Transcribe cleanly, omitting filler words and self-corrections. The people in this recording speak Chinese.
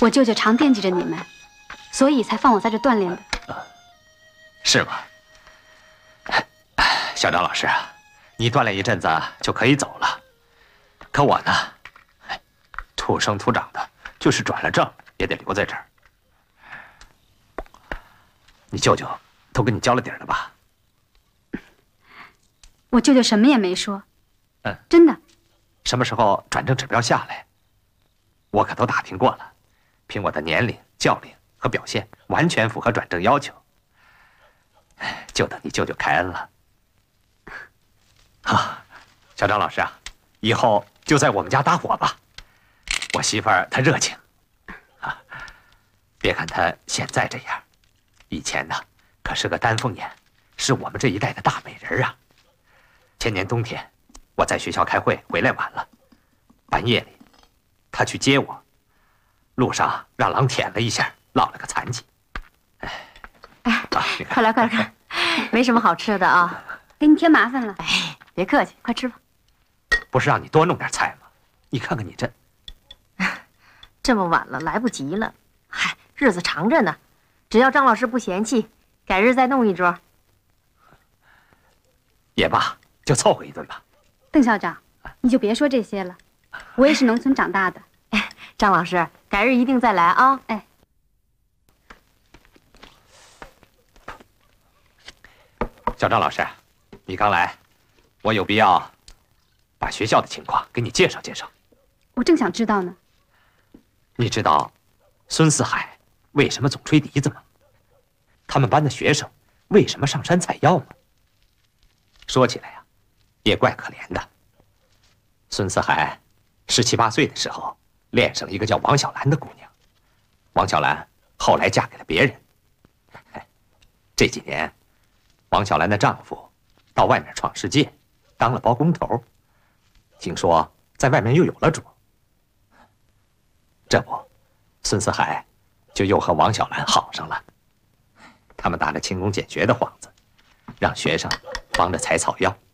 我舅舅常惦记着你们，所以才放我在这锻炼的。 是吗？小张老师啊，你锻炼一阵子就可以走了。可我呢，土生土长的，就是转了正也得留在这儿。你舅舅都跟你交了底了吧？ 我舅舅什么也没说。真的。 什么时候转正指标下来？我可都打听过了，凭我的年龄、教龄和表现，完全符合转正要求。就等你舅舅开恩了。啊，小张老师啊，以后就在我们家搭伙吧。我媳妇儿她热情，啊，别看她现在这样，以前呢可是个丹凤眼，是我们这一代的大美人啊。前年冬天，我在学校开会回来晚了，半夜里，她去接我，路上让狼舔了一下，落了个残疾。 快来快来，没什么好吃的啊， 给你添麻烦了。 哎，别客气，快吃吧。 不是让你多弄点菜吗？你看看你这， 这么晚了，来不及了。嗨，日子长着呢，只要张老师不嫌弃，改日再弄一桌。 也罢，就凑合一顿吧。 邓校长，你就别说这些了，我也是农村长大的。 张老师，改日一定再来啊。 哎， 小张老师，你刚来，我有必要把学校的情况给你介绍介绍。 我正想知道呢。 你知道孙四海为什么总吹笛子吗？他们班的学生为什么上山采药吗？说起来呀，也怪可怜的。孙四海17、18岁的时候，恋上了一个叫王小兰的姑娘。王小兰后来嫁给了别人。这几年，王小兰的丈夫到外面闯世界，当了包工头，听说在外面又有了主。这不，孙四海就又和王小兰好上了。他们打着勤工俭学的幌子，让学生帮着采草药。